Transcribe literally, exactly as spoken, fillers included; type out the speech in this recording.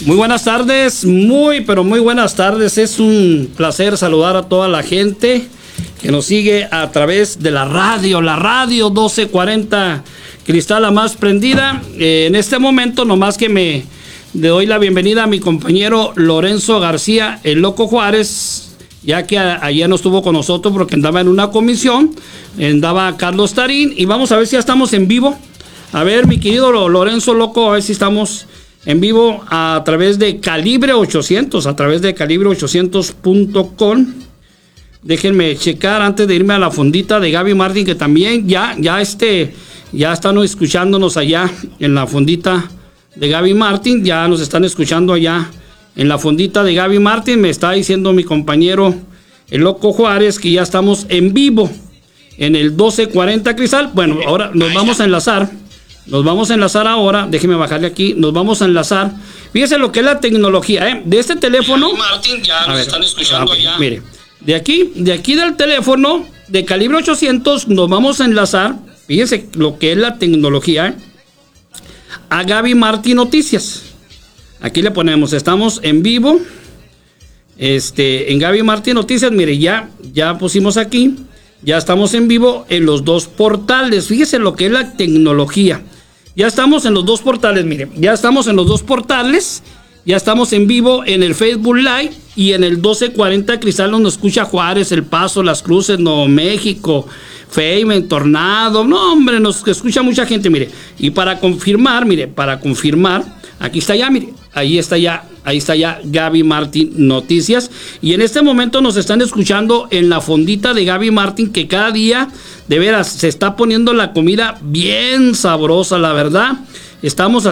Muy buenas tardes, muy pero muy buenas tardes. Es un placer saludar a toda la gente que nos sigue a través de la radio, la radio doce cuarenta Cristal, la más prendida. Eh, en este momento, nomás que me le doy la bienvenida a mi compañero Lorenzo García, el Loco Juárez, ya que a, ayer no estuvo con nosotros porque andaba en una comisión, andaba Carlos Tarín, y vamos a ver si ya estamos en vivo. A ver, mi querido Lorenzo Loco, a ver si estamos en vivo a través de Calibre ochocientos, a través de calibre ochocientos punto com. Déjenme checar antes de irme a la fondita de Gaby Martín, que también ya, ya, este, ya están escuchándonos allá en la fondita de Gaby Martín, ya nos están escuchando allá en la fondita de Gaby Martín. Me está diciendo mi compañero el Loco Juárez que ya estamos en vivo en el doce cuarenta Cristal. Bueno, ahora nos vamos a enlazar. Nos vamos a enlazar ahora, déjeme bajarle aquí, nos vamos a enlazar. Fíjese lo que es la tecnología, ¿eh? De este teléfono. Martín, ya nos ver, están escuchando ya. Mire, de aquí, de aquí del teléfono de Calibre ochocientos nos vamos a enlazar. Fíjese lo que es la tecnología, ¿eh? A Gaby Martín Noticias. Aquí le ponemos, estamos en vivo. Este, en Gaby Martín Noticias, mire, ya, ya pusimos aquí. Ya estamos en vivo en los dos portales. Fíjese lo que es la tecnología. Ya estamos en los dos portales, mire. Ya estamos en los dos portales. Ya estamos en vivo en el Facebook Live y en el doce cuarenta Cristal nos escucha Juárez, El Paso, Las Cruces, Nuevo México, Feymen, Tornado. No, hombre, nos escucha mucha gente, mire. Y para confirmar, mire, para confirmar, aquí está ya, mire. Ahí está ya, ahí está ya Gaby Martín Noticias. Y en este momento nos están escuchando en la fondita de Gaby Martín, que cada día, de veras, se está poniendo la comida bien sabrosa, la verdad. Estamos